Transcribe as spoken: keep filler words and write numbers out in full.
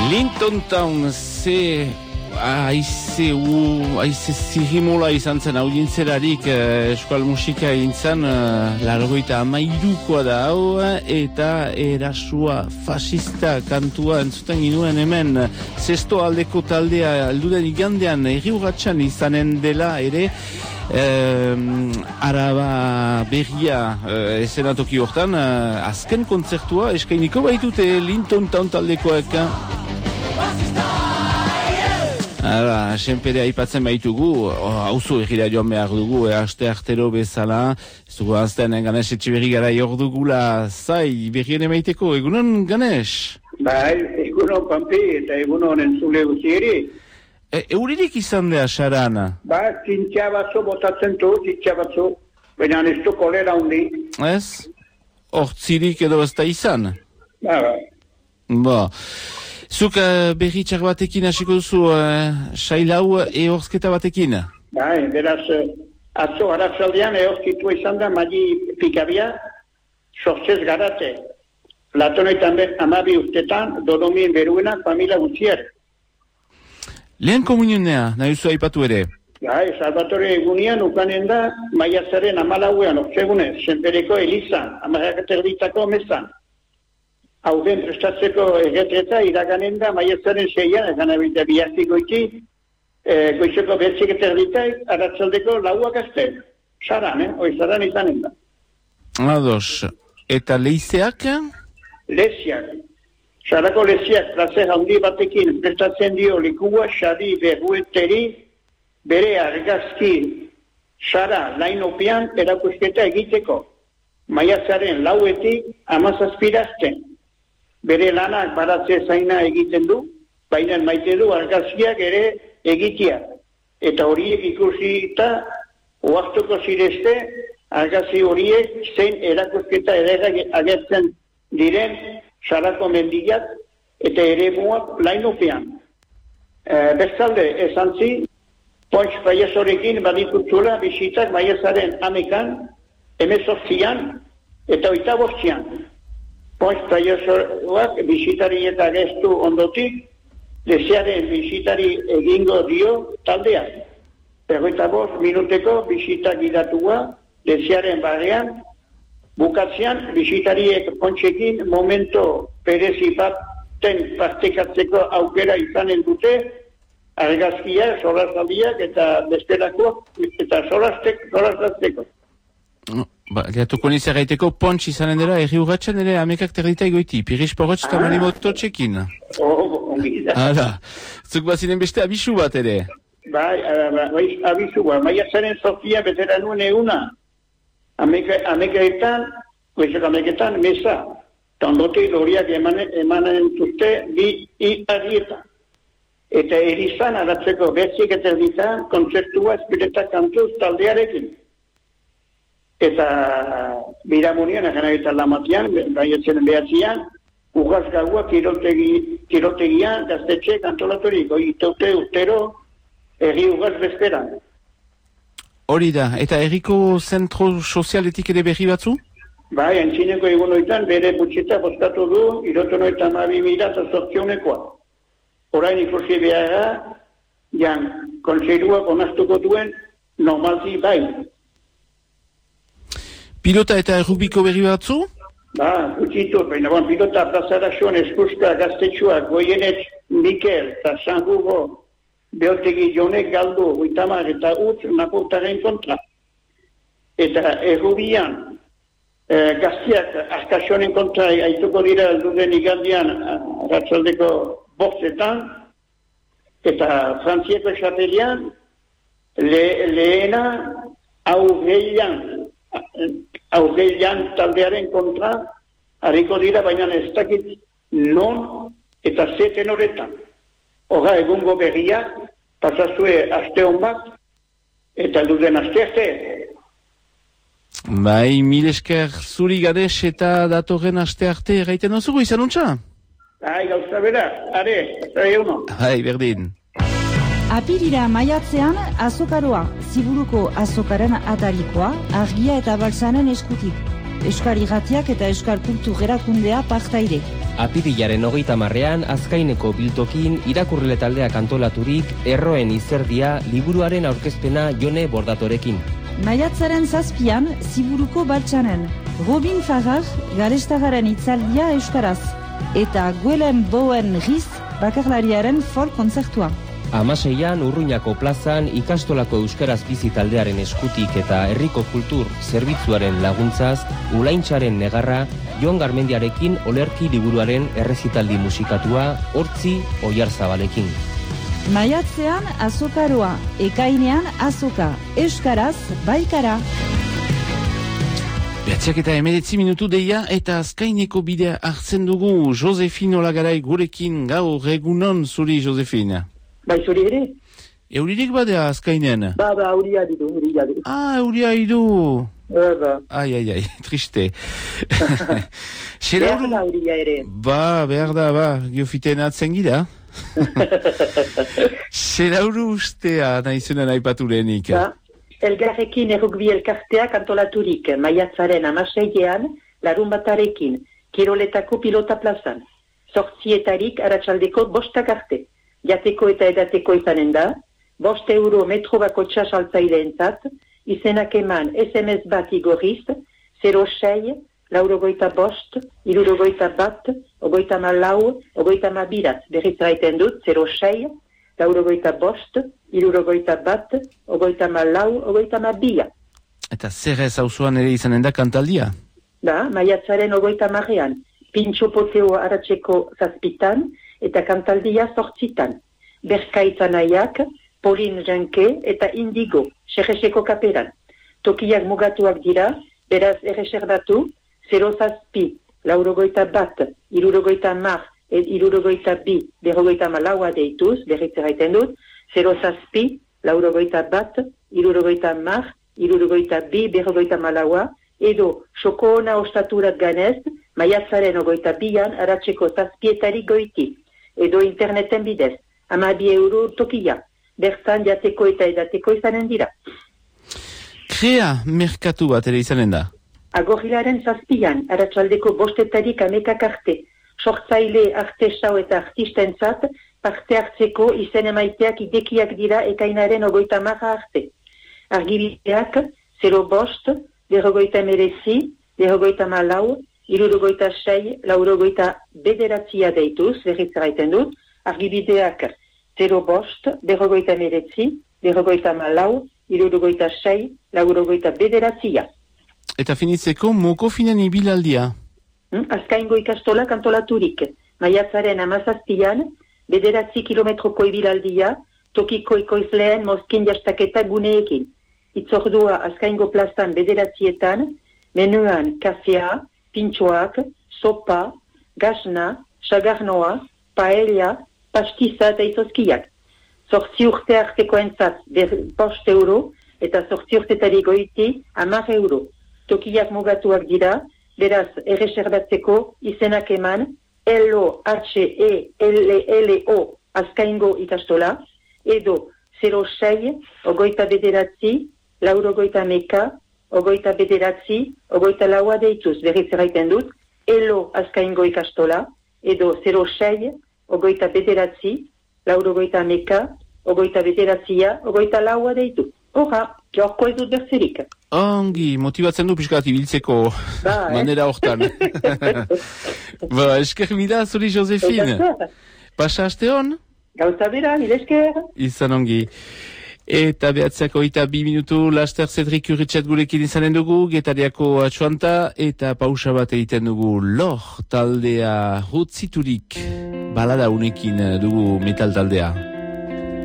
Linton Town, ze aize u, aize zirimola izan zen audientzerarik eh, eskual musika intzan eh, largoita amairukoa da hau eta erasua fascista kantua entzuten ginuen hemen zesto aldeko taldea alduden igandean erriugatxan izanen dela ere Eh, araba berria eh, esenatoki hortan eh, azken kontzertua eskainiko baitute Linton Town taldekoek. Ara, senpere aipatzen baitugu, hauzo egira joan behar dugu, e, aste artero bezala, ez dugu azten Ganesh Etxeberri gara jordugula zai berrien emaiteko, egunon Ganesh? Bai, egunon Pampi eta egunon entzule guztieri. E, euririk izan da, Sarana? Ba, zintxa batzu botatzen du, zintxa batzu, baina ez du kolera hundi. Ez? Hortzirik edo ez da izan? Ba, ba. Ba. Zuk uh, berri txar batekin hasiko duzu, uh, sailau ehorzketa batekin? Bai, beraz, atzo aratzaldean ehorzkitua izan da, magi pikabia, sortzez garate. Latonetan amabi urtetan, donomien beruena, familia gutzier. Lehen komunionea, nahi duzu aipatu ere? Bai, Salvatore egunean ukanen da, maiatzaren amalauean, ortsegune, senpereko elizan, amarrakaterbitako mezan. Hau den prestatzeko egetreta iraganen da, maiatzaren seian, egan abita bihartiko iti, e, goizeko bertzik eterditak, aratzaldeko lauak azte. Saran, eh? Oizaran izanen da. Ados, eta leizeak? Leziak. Sarako leziak, plazer handi batekin, prestatzen dio likua, xadi berrueteri, bere argazki, sara lainopian, erakusketa egiteko. Maiatzaren lauetik, amazazpirazten. Bere lanak baratze zaina egiten du, baina maite du argazkiak ere egitea. Eta horiek ikusi eta oartuko zirezte, argazki horiek zein erakusketa ere agertzen diren sarako mendiak eta ere muak lainopean. E, bestalde, esan zi, Pontx Payasorekin baditutzula bisitak maiatzaren amekan, emezortzian eta oita bortzian. Pontx Payasoak bisitari eta gestu ondotik, leziaren bisitari egingo dio taldeak. Berroita bost minuteko bisitak idatua, leziaren barrean, bukatzean, bisitariek Pontxekin momento perezi baten partekatzeko aukera izanen dute, argazkiak, solazaldiak eta bestelakoak eta solazteko. Ba, gehatuko niz erraiteko Pontx izanen dela, erri urratxan ere amekak terditai goiti, Pirish Porotx eta Marimoto txekin. Oh, ongi da. Hala, zuk bazinen beste abisu bat ere. Bai, abisu bat, maiatzaren sortia betera nuen eguna. Ameketan, goizok ameketan, mesa. Tandotik horiak emanen, emanen dute bi iarrietan. Eta erizan aratzeko bertzik eta erditan, kontzertua espireta kantuz taldearekin. Eta biramunian, egin egiten lamatian, gaietzen behatzian, ugaz gaua kirotegi, kirotegian, gaztetxe kantolatorik, oitaute urtero, erri ugaz bezperan. Hori da, eta erriko zentro sozialetik ere berri batzu? Bai, entzineko egunoitan bere butxeta bozkatu du, irotonoetan mabi mira eta zortzionekoa. Horain ikusi beharra, jan, kontseiluak onaztuko duen normalzi bai. Pilota eta errubiko berri batzu? Ba, gutxitu, baina bon, pilota plazaraxoan eskuska gaztetxuak, Goienetx, Mikel, eta San Hugo, Beotegi Jonek galdu, Uitamar eta Utz, Napoltaren kontra. Eta errubian, e, gaztiak askasionen kontra aituko dira duden igandian ratzaldeko bostetan, eta Frantzieko xapelian, le, lehena aurreian, aurreian taldearen kontra, harriko dira, baina ez dakit non eta zeten horretan. Hora egungo berria, pasazue aste hon bat, eta duden aste arte. Bai, mil esker zuri Ganesh eta datorren aste arte erraiten ozugu izan untxa? Bai, gauza bera, are, zara eguno. Bai, berdin. Apirira maiatzean, azokaroa, ziburuko azokaren atarikoa, argia eta balsanen eskutik. Euskal Irratiak eta Euskal Kultur Erakundea partaire. Apirilaren hogeita marrean Azkaineko biltokin irakurle taldeak antolaturik Erroen izerdia liburuaren aurkezpena Jone Bordatorekin. Maiatzaren zazpian, Ziburuko Baltsanen, Robin Farrar garestagaren itzaldia euskaraz, eta Guelen Boen Riz bakarlariaren folk kontzertua. Hamaseian Urruñako plazan ikastolako euskaraz bizi taldearen eskutik eta herriko kultur zerbitzuaren laguntzaz Ulaintzaren negarra Jon Garmendiarekin olerki liburuaren errezitaldi musikatua Hortzi Oiarzabalekin. Maiatzean azokaroa, ekainean azoka, euskaraz baikara. Behatziak eta emeretzi minutu deia eta Azkaineko bidea hartzen dugu Josefine Olagarai gurekin gaur egunon zuri Josefine. Bai, zuri ere? Euririk badea Azkainen? Ba, ba, euria ditu, euria ditu. Ah, euria idu. Ba, ba. Ai, ai, ai, triste. Behar da euria ere. Ba, behar da, ba, geofiten atzen gira. Xerauru ustea nahizunan aipatu lehenik. Ba, elgarrekin errukbi elkarteak antolaturik, maiatzaren amaseian, larun batarekin, kiroletako pilota plazan. Zortzietarik aratsaldeko bostak arte. Jateko eta edateko izanen da, bost euro metro bako txasaltzaileentzat, izenak eman S M S bat igorriz, zero sei, laurogoita bost, irurogoita bat, ogoita ma lau, ogoita ma birat, berriz raiten dut, zero sei, laurogoita bost, irurogoita bat, ogoita ma lau, ogoita ma bia. Eta zer ez hauzuan ere izanen da kantaldia? Da, maiatzaren ogoita marrean, pintxo poteo aratzeko zazpitan, eta kantaldia zortzitan. Berkaitza nahiak, Polin Janke eta Indigo, Xerreseko kaperan. Tokiak mugatuak dira, beraz erreserbatu, zero zazpi, laurogoita bat, irurogoita mar, et irurogoita bi, berrogoita malaua deituz, berritzeraiten dut, zero zazpi, laurogoita bat, irurogoita mar, irurogoita bi, berrogoita malaua, edo xoko ona ostaturat ganez, maiatzaren ogoita bian, aratzeko zazpietari goiti. Edo interneten bidez, amabi euro tokia, bertan jateko eta edateko izanen dira. Krea merkatu bat ere izanen da? Agorilaren zazpian, aratsaldeko bostetarik amekak arte, sortzaile artesau eta artistentzat, parte hartzeko izen emaiteak idekiak dira ekainaren ogoita marra arte. Argibideak, zero bost, berrogoita merezi, berrogoita malau, irurogoita sei, laurogoita bederatzia deituz, berritzeraiten dut, argibideak zero bost, berrogoita meretzi, berrogoita malau, irurogoita sei, laurogoita bederatzia. Eta finitzeko moko finen ibilaldia? Hmm? Azkaingo ikastola kantolaturik. Maiatzaren amazazpian, bederatzi kilometroko ibilaldia, tokiko ikoizleen mozkin jastaketa guneekin. Itzordua Azkaingo plazan bederatzietan, menuan kafea, pintxoak, sopa, gazna, sagarnoa, paella, pastiza eta izozkiak. Zortzi urte arteko entzat bost euro eta zortzi urtetari goiti hamar euro. Tokiak mugatuak dira, beraz erreserbatzeko izenak eman L O H E L L O Azkaingo ikastola, edo zero sei, ogoita bederatzi, laurogoita meka, ogoita bederatzi, ogoita laua deituz, berriz erraiten dut, Elo Azkaingo ikastola, edo zero sei, ogoita bederatzi, laurogoita meka, ogoita bederatzia, ogoita laua deitu. Horra, jorko ez dut berzerik. Ongi, motibatzen du pixkat ibiltzeko ba, manera hortan. Ba, esker mida, zuri Josefine. Pasa aste hon? Gauza bera, nire esker. Izan ongi. Eta behatzako eta bi minutu laster Cedrik Urritxat gurekin izanen dugu, Getariako atxuanta, eta pausa bat egiten dugu lor taldea hutziturik balada unekin dugu metal taldea.